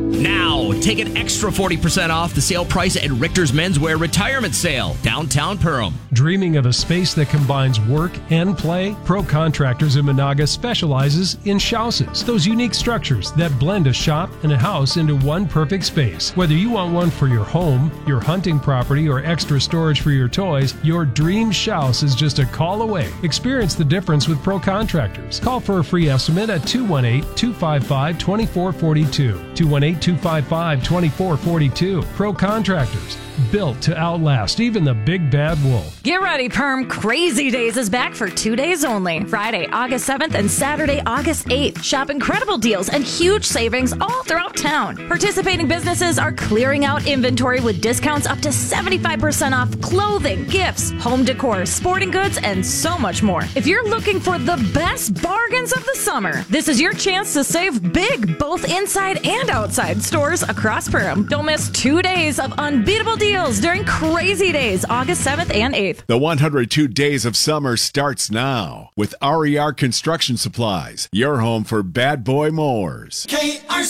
Now, take an extra 40% off the sale price at Richter's Menswear Retirement Sale, downtown Perham. Dreaming of a space that combines work and play? Pro Contractors in Monaga specializes in shouses, those unique structures that blend a shop and a house into one perfect space. Whether you want one for your home, your hunting property, or extra storage for your toys, your dream shouse is just a call away. Experience the difference with Pro Contractors. Call for a free estimate at 218-255-2442. 218-255-2442. Pro Contractors, built to outlast even the big bad wolf. Get ready, Perm. Crazy Days is back for 2 days only. Friday, August 7th and Saturday, August 8th. Shop incredible deals and huge savings all throughout town. Participating businesses are clearing out inventory with discounts up to 75% off clothing, gifts, home decor, sporting goods, and so much more. If you're looking for the best bargains of the summer, this is your chance to save big, both inside and outside stores across Perham. Don't miss 2 days of unbeatable deals during Crazy Days, August 7th and 8th. The 102 Days of Summer starts now with RER Construction Supplies, your home for bad boy mowers.